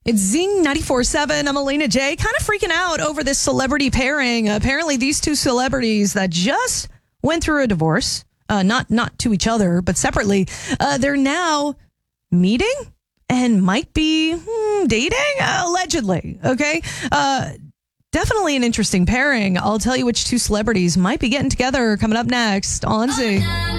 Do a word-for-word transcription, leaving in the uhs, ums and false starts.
It's Zing ninety-four point seven. I'm Elena J. Kind of freaking out over this celebrity pairing. Apparently, these two celebrities that just went through a divorce, uh, not not to each other, but separately, uh, they're now meeting and might be hmm, dating, uh, allegedly. Okay. Uh, definitely an interesting pairing. I'll tell you which two celebrities might be getting together coming up next on Z.